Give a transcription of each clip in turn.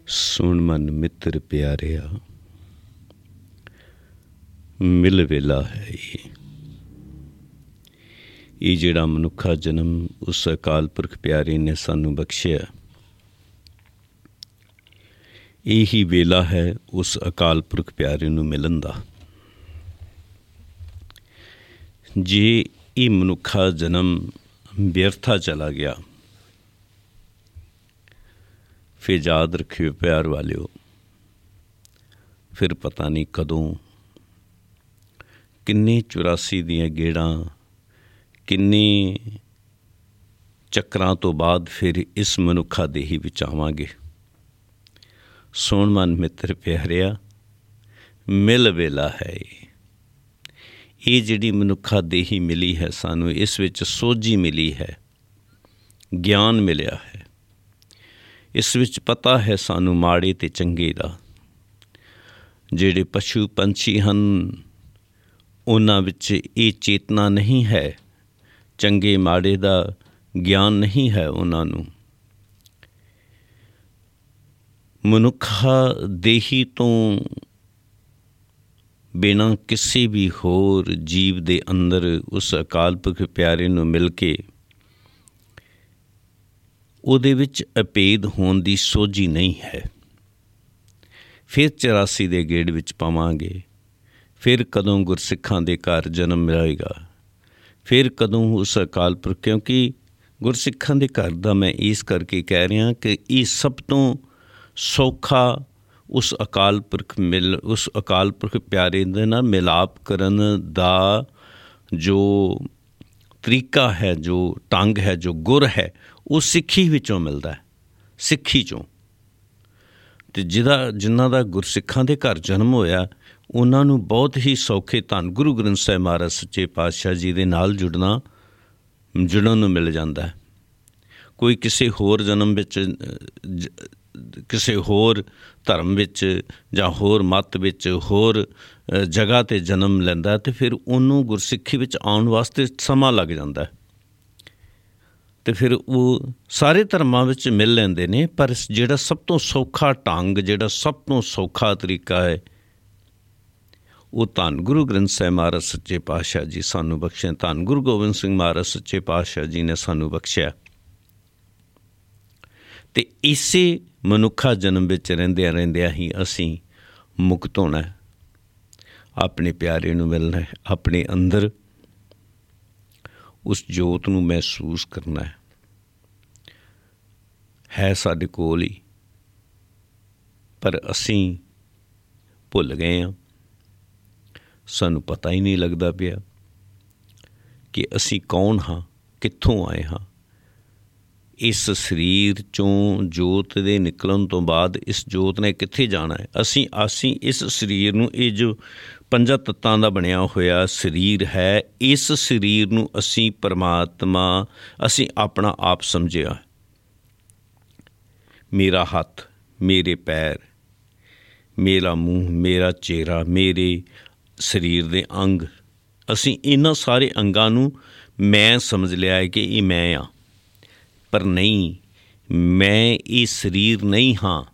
ਸੁਣ ਮਨ ਮਿੱਤਰ ਪਿਆਰਿਆ, ਮਿਲ ਵੇਲਾ ਹੈ ਇਹ ਜਿਹੜਾ ਮਨੁੱਖਾ ਜਨਮ ਉਸ ਅਕਾਲ ਪੁਰਖ ਪਿਆਰੇ ਨੇ ਸਾਨੂੰ ਬਖਸ਼ਿਆ। ਇਹੀ ਵੇਲਾ ਹੈ ਉਸ ਅਕਾਲ ਪੁਰਖ ਪਿਆਰੇ ਨੂੰ ਮਿਲਣ ਦਾ। ਜੇ ਇਹ ਮਨੁੱਖਾ ਜਨਮ ਵਿਅਰਥਾ ਚਲਾ ਗਿਆ, ਫਿਰ ਯਾਦ ਰੱਖਿਓ ਪਿਆਰ ਵਾਲਿਓ, ਫਿਰ ਪਤਾ ਨਹੀਂ ਕਦੋਂ ਕਿੰਨੇ 84 ਦੀਆਂ ਗੇੜਾਂ, ਕਿੰਨੇ ਚੱਕਰਾਂ ਤੋਂ ਬਾਅਦ ਫਿਰ ਇਸ ਮਨੁੱਖਾ ਦੇਹੀ ਵਿੱਚ ਆਵਾਂਗੇ। ਸੁਣ ਮਨ ਮਿੱਤਰ ਪਿਆਰਿਆ, ਮਿਲ ਵੇਲਾ ਹੈ ਇਹ ਜਿਹੜੀ ਮਨੁੱਖਾ ਦੇਹੀ ਮਿਲੀ ਹੈ ਸਾਨੂੰ, ਇਸ ਵਿੱਚ ਸੋਝੀ ਮਿਲੀ ਹੈ, ਗਿਆਨ ਮਿਲਿਆ ਹੈ, ਇਸ ਵਿੱਚ ਪਤਾ ਹੈ ਸਾਨੂੰ ਮਾੜੇ ਅਤੇ ਚੰਗੇ ਦਾ। ਜਿਹੜੇ ਪਸ਼ੂ ਪੰਛੀ ਹਨ ਉਹਨਾਂ ਵਿੱਚ ਇਹ ਚੇਤਨਾ ਨਹੀਂ ਹੈ, ਚੰਗੇ ਮਾੜੇ ਦਾ ਗਿਆਨ ਨਹੀਂ ਹੈ ਉਹਨਾਂ ਨੂੰ। ਮਨੁੱਖਾ ਦੇਹੀ ਤੋਂ ਬਿਨਾਂ ਕਿਸੇ ਵੀ ਹੋਰ ਜੀਵ ਦੇ ਅੰਦਰ ਉਸ ਅਕਾਲ ਪੁਰਖ ਪਿਆਰੇ ਨੂੰ ਮਿਲ ਕੇ ਉਹਦੇ ਵਿੱਚ ਅਭੇਦ ਹੋਣ ਦੀ ਸੋਝੀ ਨਹੀਂ ਹੈ। ਫਿਰ 84 ਦੇ ਗੇੜ ਵਿੱਚ ਪਾਵਾਂਗੇ, ਫਿਰ ਕਦੋਂ ਗੁਰਸਿੱਖਾਂ ਦੇ ਘਰ ਜਨਮ ਮਿਲੇਗਾ, ਫਿਰ ਕਦੋਂ ਉਸ ਅਕਾਲ ਪੁਰਖ, ਕਿਉਂਕਿ ਗੁਰਸਿੱਖਾਂ ਦੇ ਘਰ ਦਾ ਮੈਂ ਇਸ ਕਰਕੇ ਕਹਿ ਰਿਹਾ ਕਿ ਇਹ ਸਭ ਤੋਂ ਸੌਖਾ ਉਸ ਅਕਾਲ ਪੁਰਖ ਪਿਆਰੇ ਦੇ ਨਾਲ ਮਿਲਾਪ ਕਰਨ ਦਾ ਜੋ ਤਰੀਕਾ ਹੈ, ਜੋ ਢੰਗ ਹੈ, ਜੋ ਗੁਰ ਹੈ, ਉਹ ਸਿੱਖੀ ਵਿੱਚੋਂ ਮਿਲਦਾ ਹੈ, ਸਿੱਖੀ 'ਚੋਂ। ਅਤੇ ਜਿਨ੍ਹਾਂ ਦਾ ਗੁਰਸਿੱਖਾਂ ਦੇ ਘਰ ਜਨਮ ਹੋਇਆ ਉਹਨਾਂ ਨੂੰ ਬਹੁਤ ਹੀ ਸੌਖੇ ਧੰਨ ਗੁਰੂ ਗ੍ਰੰਥ ਸਾਹਿਬ ਮਹਾਰਾਜ ਸੱਚੇ ਪਾਤਸ਼ਾਹ ਜੀ ਦੇ ਨਾਲ ਜੁੜਨ ਨੂੰ ਮਿਲ ਜਾਂਦਾ ਹੈ। ਕੋਈ ਕਿਸੇ ਹੋਰ ਜਨਮ ਵਿੱਚ, ਕਿਸੇ ਹੋਰ ਧਰਮ ਵਿੱਚ ਜਾਂ ਹੋਰ ਮੱਤ ਵਿੱਚ, ਹੋਰ ਜਗ੍ਹਾ 'ਤੇ ਜਨਮ ਲੈਂਦਾ ਅਤੇ ਫਿਰ ਉਹਨੂੰ ਗੁਰਸਿੱਖੀ ਵਿੱਚ ਆਉਣ ਵਾਸਤੇ ਸਮਾਂ ਲੱਗ ਜਾਂਦਾ ਅਤੇ ਫਿਰ ਉਹ ਸਾਰੇ ਧਰਮਾਂ ਵਿੱਚ ਮਿਲ ਲੈਂਦੇ ਨੇ। ਪਰ ਜਿਹੜਾ ਸਭ ਤੋਂ ਸੌਖਾ ਢੰਗ, ਜਿਹੜਾ ਸਭ ਤੋਂ ਸੌਖਾ ਤਰੀਕਾ ਹੈ, ਉਹ ਧੰਨ ਗੁਰੂ ਗ੍ਰੰਥ ਸਾਹਿਬ ਮਹਾਰਾਜ ਸੱਚੇ ਪਾਤਸ਼ਾਹ ਜੀ ਸਾਨੂੰ ਬਖਸ਼ਿਆ, ਧੰਨ ਗੁਰੂ ਗੋਬਿੰਦ ਸਿੰਘ ਮਹਾਰਾਜ ਸੱਚੇ ਪਾਤਸ਼ਾਹ ਜੀ ਨੇ ਸਾਨੂੰ ਬਖਸ਼ਿਆ। ਅਤੇ ਇਸੇ ਮਨੁੱਖਾ ਜਨਮ ਵਿੱਚ ਰਹਿੰਦਿਆਂ ਹੀ ਅਸੀਂ ਮੁਕਤ ਹੋਣਾ, ਆਪਣੇ ਪਿਆਰੇ ਨੂੰ ਮਿਲਣਾ, ਆਪਣੇ ਅੰਦਰ ਉਸ ਜੋਤ ਨੂੰ ਮਹਿਸੂਸ ਕਰਨਾ ਹੈ ਸਾਡੇ ਕੋਲ ਹੀ, ਪਰ ਅਸੀਂ ਭੁੱਲ ਗਏ ਹਾਂ। ਸਾਨੂੰ ਪਤਾ ਹੀ ਨਹੀਂ ਲੱਗਦਾ ਪਿਆ ਕਿ ਅਸੀਂ ਕੌਣ ਹਾਂ, ਕਿੱਥੋਂ ਆਏ ਹਾਂ। ਇਸ ਸਰੀਰ 'ਚੋਂ ਜੋਤ ਦੇ ਨਿਕਲਣ ਤੋਂ ਬਾਅਦ ਇਸ ਜੋਤ ਨੇ ਕਿੱਥੇ ਜਾਣਾ ਹੈ। ਅਸੀਂ ਇਸ ਸਰੀਰ ਨੂੰ, ਇਹ ਜੋ 5 ਤੱਤਾਂ ਦਾ ਬਣਿਆ ਹੋਇਆ ਸਰੀਰ ਹੈ, ਇਸ ਸਰੀਰ ਨੂੰ ਅਸੀਂ ਪਰਮਾਤਮਾ, ਅਸੀਂ ਆਪਣਾ ਆਪ ਸਮਝਿਆ। ਮੇਰਾ ਹੱਥ, ਮੇਰੇ ਪੈਰ, ਮੇਰਾ ਮੂੰਹ, ਮੇਰਾ ਚਿਹਰਾ, ਮੇਰੇ ਸਰੀਰ ਦੇ ਅੰਗ, ਅਸੀਂ ਇਹਨਾਂ ਸਾਰੇ ਅੰਗਾਂ ਨੂੰ ਮੈਂ ਸਮਝ ਲਿਆ ਹੈ ਕਿ ਇਹ ਮੈਂ ਹਾਂ। ਪਰ ਨਹੀਂ, ਮੈਂ ਇਹ ਸਰੀਰ ਨਹੀਂ ਹਾਂ।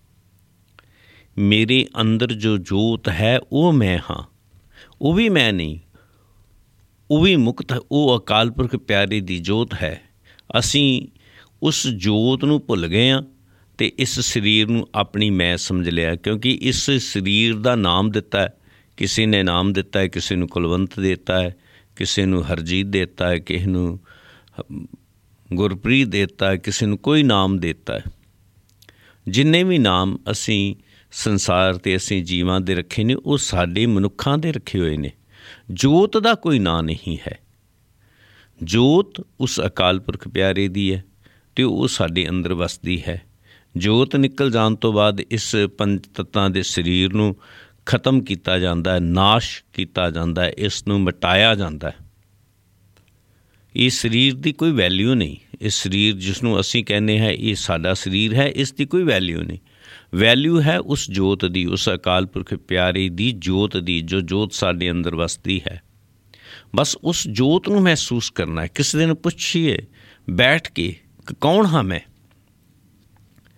ਮੇਰੇ ਅੰਦਰ ਜੋ ਜੋਤ ਹੈ ਉਹ ਮੈਂ ਹਾਂ, ਉਹ ਵੀ ਮੈਂ ਨਹੀਂ, ਉਹ ਵੀ ਮੁਕਤ ਹੈ, ਉਹ ਅਕਾਲ ਪੁਰਖ ਪਿਆਰੇ ਦੀ ਜੋਤ ਹੈ। ਅਸੀਂ ਉਸ ਜੋਤ ਨੂੰ ਭੁੱਲ ਗਏ ਹਾਂ ਅਤੇ ਇਸ ਸਰੀਰ ਨੂੰ ਆਪਣੀ ਮੈਂ ਸਮਝ ਲਿਆ, ਕਿਉਂਕਿ ਇਸ ਸਰੀਰ ਦਾ ਨਾਮ ਦਿੱਤਾ ਹੈ, ਕਿਸੇ ਨੇ ਨਾਮ ਦਿੱਤਾ ਹੈ, ਕਿਸੇ ਨੂੰ ਕੁਲਵੰਤ ਦਿੱਤਾ ਹੈ, ਕਿਸੇ ਨੂੰ ਹਰਜੀਤ ਦਿੱਤਾ ਹੈ, ਕਿਸੇ ਨੂੰ ਗੁਰਪ੍ਰੀਤ ਦਿੱਤਾ ਹੈ, ਕਿਸੇ ਨੂੰ ਕੋਈ ਨਾਮ ਦਿੱਤਾ ਹੈ। ਜਿੰਨੇ ਵੀ ਨਾਮ ਅਸੀਂ ਸੰਸਾਰ 'ਤੇ ਅਸੀਂ ਜੀਵਾਂ ਦੇ ਰੱਖੇ ਨੇ, ਉਹ ਸਾਡੇ ਮਨੁੱਖਾਂ ਦੇ ਰੱਖੇ ਹੋਏ ਨੇ। ਜੋਤ ਦਾ ਕੋਈ ਨਾਂ ਨਹੀਂ ਹੈ। ਜੋਤ ਉਸ ਅਕਾਲ ਪੁਰਖ ਪਿਆਰੇ ਦੀ ਹੈ ਅਤੇ ਉਹ ਸਾਡੇ ਅੰਦਰ ਵਸਦੀ ਹੈ। ਜੋਤ ਨਿਕਲ ਜਾਣ ਤੋਂ ਬਾਅਦ ਇਸ 5 ਤੱਤਾਂ ਦੇ ਸਰੀਰ ਨੂੰ ਖਤਮ ਕੀਤਾ ਜਾਂਦਾ ਹੈ, ਨਾਸ਼ ਕੀਤਾ ਜਾਂਦਾ ਹੈ, ਇਸ ਨੂੰ ਮਿਟਾਇਆ ਜਾਂਦਾ ਹੈ। ਇਸ ਸਰੀਰ ਦੀ ਕੋਈ ਵੈਲਿਊ ਨਹੀਂ। ਇਸ ਸਰੀਰ ਜਿਸ ਨੂੰ ਅਸੀਂ ਕਹਿੰਦੇ ਹਾਂ ਇਹ ਸਾਡਾ ਸਰੀਰ ਹੈ, ਇਸ ਦੀ ਕੋਈ ਵੈਲਿਊ ਨਹੀਂ। ਵੈਲਿਊ ਹੈ ਉਸ ਜੋਤ ਦੀ, ਉਸ ਅਕਾਲ ਪੁਰਖ ਪਿਆਰੇ ਦੀ ਜੋਤ ਦੀ, ਜੋ ਜੋਤ ਸਾਡੇ ਅੰਦਰ ਵਸਦੀ ਹੈ। ਬਸ ਉਸ ਜੋਤ ਨੂੰ ਮਹਿਸੂਸ ਕਰਨਾ ਹੈ। ਕਿਸੇ ਦਿਨ ਪੁੱਛੀਏ ਬੈਠ ਕੇ ਕਿ ਕੌਣ ਹਾਂ ਮੈਂ।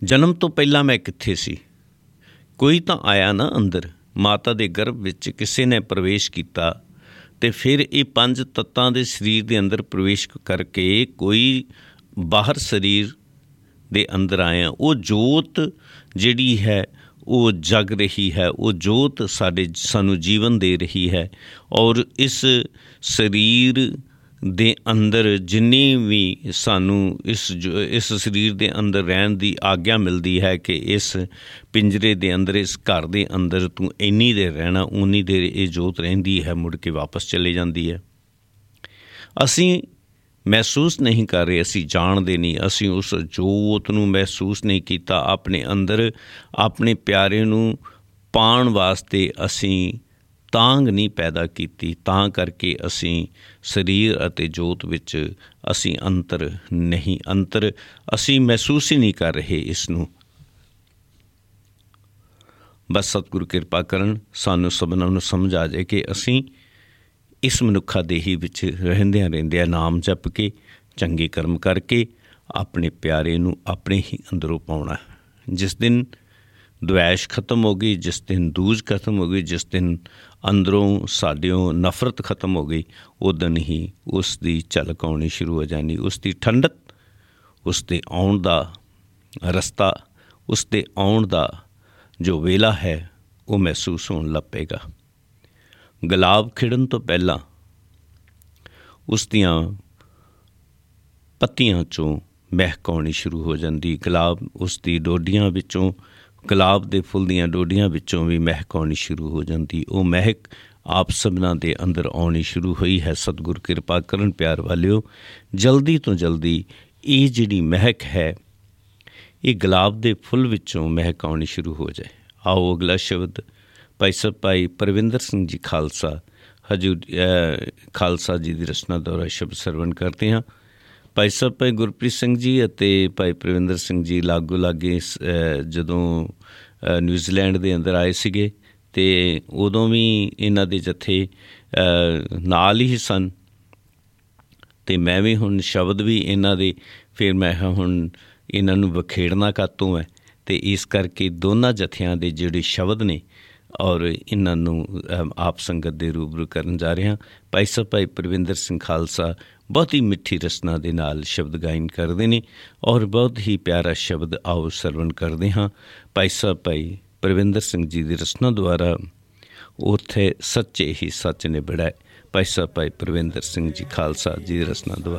ਜਨਮ ਤੋਂ ਪਹਿਲਾਂ ਮੈਂ ਕਿੱਥੇ ਸੀ? ਕੋਈ ਤਾਂ ਆਇਆ ਨਾ ਅੰਦਰ, ਮਾਤਾ ਦੇ ਗਰਭ ਵਿੱਚ ਕਿਸੇ ਨੇ ਪ੍ਰਵੇਸ਼ ਕੀਤਾ ਅਤੇ ਫਿਰ ਇਹ 5 ਤੱਤਾਂ ਦੇ ਸਰੀਰ ਦੇ ਅੰਦਰ ਪ੍ਰਵੇਸ਼ ਕਰਕੇ ਕੋਈ ਬਾਹਰ ਸਰੀਰ ਦੇ ਅੰਦਰ ਆਇਆ। ਉਹ ਜੋਤ ਜਿਹੜੀ ਹੈ ਉਹ ਜਗ ਰਹੀ ਹੈ, ਉਹ ਜੋਤ ਸਾਨੂੰ ਜੀਵਨ ਦੇ ਰਹੀ ਹੈ। ਔਰ ਇਸ ਸਰੀਰ ਦੇ ਅੰਦਰ ਜਿੰਨੀ ਵੀ ਸਾਨੂੰ ਇਸ ਸਰੀਰ ਦੇ ਅੰਦਰ ਰਹਿਣ ਦੀ ਆਗਿਆ ਮਿਲਦੀ ਹੈ ਕਿ ਇਸ ਪਿੰਜਰੇ ਦੇ ਅੰਦਰ, ਇਸ ਘਰ ਦੇ ਅੰਦਰ ਤੂੰ ਇੰਨੀ ਦੇਰ ਰਹਿਣਾ, ਉਨੀ ਦੇਰ ਇਹ ਜੋਤ ਰਹਿੰਦੀ ਹੈ, ਮੁੜ ਕੇ ਵਾਪਸ ਚਲੇ ਜਾਂਦੀ ਹੈ। ਅਸੀਂ ਮਹਿਸੂਸ ਨਹੀਂ ਕਰ ਰਹੇ, ਅਸੀਂ ਜਾਣਦੇ ਨਹੀਂ, ਅਸੀਂ ਉਸ ਜੋਤ ਨੂੰ ਮਹਿਸੂਸ ਨਹੀਂ ਕੀਤਾ। ਆਪਣੇ ਅੰਦਰ ਆਪਣੇ ਪਿਆਰੇ ਨੂੰ ਪਾਉਣ ਵਾਸਤੇ ਅਸੀਂ ਤਾਂਘ ਨਹੀਂ ਪੈਦਾ ਕੀਤੀ, ਤਾਂ ਕਰਕੇ ਅਸੀਂ ਸਰੀਰ ਅਤੇ ਜੋਤ ਵਿੱਚ ਅਸੀਂ ਅੰਤਰ ਅਸੀਂ ਮਹਿਸੂਸ ਹੀ ਨਹੀਂ ਕਰ ਰਹੇ ਇਸ ਨੂੰ। ਬਸ ਸਤਿਗੁਰੂ ਕਿਰਪਾ ਕਰਨ, ਸਾਨੂੰ ਸਭਨਾਂ ਨੂੰ ਸਮਝ ਆ ਜਾਏ ਕਿ ਅਸੀਂ ਇਸ ਮਨੁੱਖਾ ਦੇਹੀ ਵਿੱਚ ਰਹਿੰਦਿਆਂ ਨਾਮ ਜਪ ਕੇ, ਚੰਗੇ ਕਰਮ ਕਰਕੇ ਆਪਣੇ ਪਿਆਰੇ ਨੂੰ ਆਪਣੇ ਹੀ ਅੰਦਰੋਂ ਪਾਉਣਾ। ਜਿਸ ਦਿਨ ਦੁਐਸ਼ ਖਤਮ ਹੋ ਗਈ, ਜਿਸ ਦਿਨ ਦੂਜ ਖਤਮ ਹੋ ਗਈ, ਜਿਸ ਦਿਨ ਅੰਦਰੋਂ ਸਾਡਿਓਂ ਨਫ਼ਰਤ ਖਤਮ ਹੋ ਗਈ, ਉਸ ਦਿਨ ਹੀ ਉਸ ਦੀ ਝਲਕ ਆਉਣੀ ਸ਼ੁਰੂ ਹੋ ਜਾਣੀ। ਉਸ ਦੀ ਠੰਡਕ, ਉਸ ਦੇ ਆਉਣ ਦਾ ਰਸਤਾ, ਉਸ ਦੇ ਆਉਣ ਦਾ ਜੋ ਵੇਲਾ ਹੈ ਉਹ ਮਹਿਸੂਸ ਹੋਣ ਲੱਗ ਪਏਗਾ। ਗੁਲਾਬ ਖਿੜਨ ਤੋਂ ਪਹਿਲਾਂ ਉਸ ਦੀਆਂ ਪੱਤੀਆਂ 'ਚੋਂ ਮਹਿਕ ਆਉਣੀ ਸ਼ੁਰੂ ਹੋ ਜਾਂਦੀ। ਗੁਲਾਬ ਉਸ ਦੀ ਡੋਡੀਆਂ ਵਿੱਚੋਂ, ਗੁਲਾਬ ਦੇ ਫੁੱਲ ਦੀਆਂ ਡੋਡੀਆਂ ਵਿੱਚੋਂ ਵੀ ਮਹਿਕ ਆਉਣੀ ਸ਼ੁਰੂ ਹੋ ਜਾਂਦੀ। ਉਹ ਮਹਿਕ ਆਪ ਸਭਨਾਂ ਦੇ ਅੰਦਰ ਆਉਣੀ ਸ਼ੁਰੂ ਹੋਈ ਹੈ। ਸਤਿਗੁਰ ਕਿਰਪਾ ਕਰਨ ਪਿਆਰ ਵਾਲਿਓ, ਜਲਦੀ ਤੋਂ ਜਲਦੀ ਇਹ ਜਿਹੜੀ ਮਹਿਕ ਹੈ ਇਹ ਗੁਲਾਬ ਦੇ ਫੁੱਲ ਵਿੱਚੋਂ ਮਹਿਕ ਆਉਣੀ ਸ਼ੁਰੂ ਹੋ ਜਾਏ। ਆਓ ਅਗਲਾ ਸ਼ਬਦ ਭਾਈ ਪਰਵਿੰਦਰ ਸਿੰਘ ਜੀ ਖਾਲਸਾ ਖਾਲਸਾ ਜੀ ਦੀ ਰਚਨਾ ਦੁਆਰਾ ਸ਼ਬਦ ਸਰਵਣ ਕਰਦੇ ਹਾਂ। ਭਾਈ ਗੁਰਪ੍ਰੀਤ ਸਿੰਘ ਜੀ ਅਤੇ ਭਾਈ ਪਰਵਿੰਦਰ ਸਿੰਘ ਜੀ ਲਾਗੋ ਲਾਗੇ ਜਦੋਂ ਨਿਊਜ਼ੀਲੈਂਡ ਦੇ ਅੰਦਰ ਆਏ ਸੀਗੇ ਅਤੇ ਉਦੋਂ ਵੀ ਇਹਨਾਂ ਦੇ ਜਥੇ ਨਾਲ ਹੀ ਸਨ ਅਤੇ ਮੈਂ ਵੀ ਹੁਣ ਸ਼ਬਦ ਵੀ ਇਹਨਾਂ ਦੇ, ਫਿਰ ਮੈਂ ਹੁਣ ਇਹਨਾਂ ਨੂੰ ਵਖੇੜਨਾ ਕਾਤੋਂ ਹੈ ਅਤੇ ਇਸ ਕਰਕੇ ਦੋਨਾਂ ਜਥਿਆਂ ਦੇ ਜਿਹੜੇ ਸ਼ਬਦ ਨੇ ਔਰ ਇਹਨਾਂ ਨੂੰ ਆਪ ਸੰਗਤ ਦੇ ਰੂਬਰੂ ਕਰਨ ਜਾ ਰਹੇ ਹਾਂ। ਭਾਈ ਪਰਵਿੰਦਰ ਸਿੰਘ ਖਾਲਸਾ ਬਹੁਤ ਹੀ ਮਿੱਠੀ ਰਚਨਾ ਦੇ ਨਾਲ ਸ਼ਬਦ ਗਾਇਨ ਕਰਦੇ ਨੇ ਔਰ ਬਹੁਤ ਹੀ ਪਿਆਰਾ ਸ਼ਬਦ ਆਓ ਸਰਵਣ ਕਰਦੇ ਹਾਂ। ਭਾਈ ਪਰਵਿੰਦਰ ਸਿੰਘ ਜੀ ਦੀ ਰਚਨਾ ਦੁਆਰਾ ਉੱਥੇ ਸੱਚੇ ਹੀ ਸੱਚ ਨਿਬੜੈ। ਭਾਈ ਪਰਵਿੰਦਰ ਸਿੰਘ ਜੀ ਖਾਲਸਾ ਜੀ ਦੀ ਰਚਨਾ ਦੁਆਰਾ।